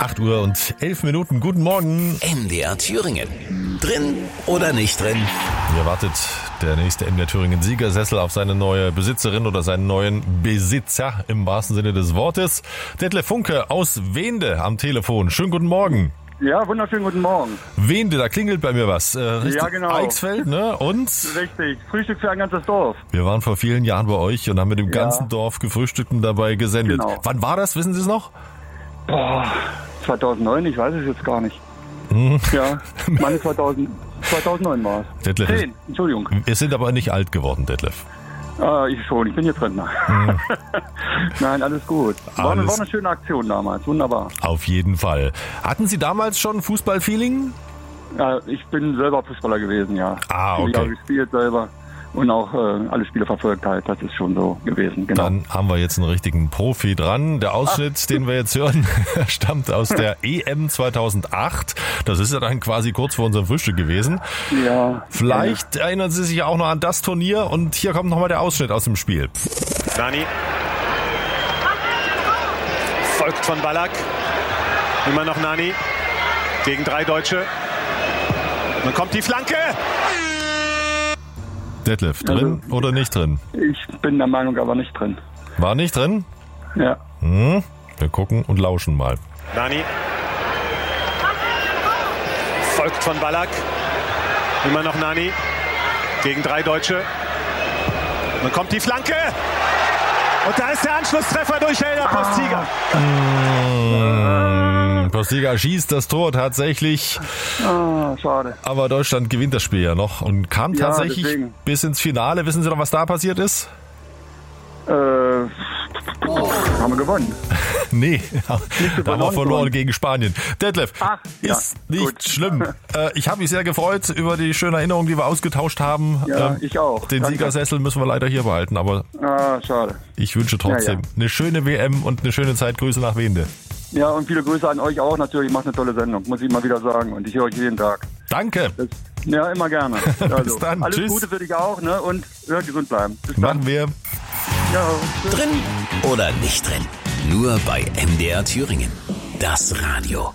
8:11. Guten Morgen. MDR Thüringen. Drin oder nicht drin? Hier wartet der nächste MDR Thüringen Siegersessel auf seine neue Besitzerin oder seinen neuen Besitzer im wahrsten Sinne des Wortes. Detlef Funke aus Wehnde am Telefon. Schönen guten Morgen. Ja, wunderschönen guten Morgen. Wehnde, da klingelt bei mir was. Ja, genau. Eichsfeld, ne? Und? Richtig. Frühstück für ein ganzes Dorf. Wir waren vor vielen Jahren bei euch und haben mit dem ganzen Dorf gefrühstückt und dabei gesendet. Genau. Wann war das? Wissen Sie es noch? 2009, ich weiß es jetzt gar nicht. Ja, meine 2009 war es. Detlef, 10, Entschuldigung. Wir sind aber nicht alt geworden, Detlef. Ich schon, ich bin hier drin. Nein, alles gut. War eine schöne Aktion damals, wunderbar. Auf jeden Fall. Hatten Sie damals schon Fußballfeeling? Ich bin selber Fußballer gewesen, ja. Okay. Ich habe gespielt selber und auch alle Spiele verfolgt halt. Das ist schon so gewesen, genau. Dann haben wir jetzt einen richtigen Profi dran. Der Ausschnitt, den wir jetzt hören, stammt aus der EM 2008. Das ist ja dann quasi kurz vor unserem Frühstück gewesen. Ja. Vielleicht erinnern Sie sich auch noch an das Turnier und hier kommt nochmal der Ausschnitt aus dem Spiel. Nani. Folgt von Ballack. Immer noch Nani. Gegen 3 Deutsche. Dann kommt die Flanke. Detlef, drin oder nicht drin? Ich bin der Meinung, aber nicht drin. War nicht drin? Ja. Wir gucken und lauschen mal. Nani. Folgt von Ballack. Immer noch Nani. Gegen 3 Deutsche. Dann kommt die Flanke. Und da ist der Anschlusstreffer durch Helder Postiga. Postiga schießt das Tor tatsächlich. Schade. Aber Deutschland gewinnt das Spiel ja noch und kam tatsächlich deswegen. bis ins Finale. Wissen Sie noch, was da passiert ist? Haben wir gewonnen. Nee, da haben wir verloren gegen Spanien. Detlef, ja, ist nicht gut. schlimm. Ich habe mich sehr gefreut über die schöne Erinnerung, die wir ausgetauscht haben. Ja, ich auch. Den Danke. Siegersessel müssen wir leider hier behalten, aber Schade. ich wünsche trotzdem eine schöne WM und eine schöne Zeit. Grüße nach Wehnde. Ja, und viele Grüße an euch auch natürlich. Macht eine tolle Sendung, muss ich mal wieder sagen. Und ich höre euch jeden Tag. Danke. Ja, immer gerne. Bis dann. Alles Tschüss. Gute für dich auch, ne? Und gesund bleiben. Bis dann. Machen wir. Ja, tschüss. Drin oder nicht drin? Nur bei MDR Thüringen. Das Radio.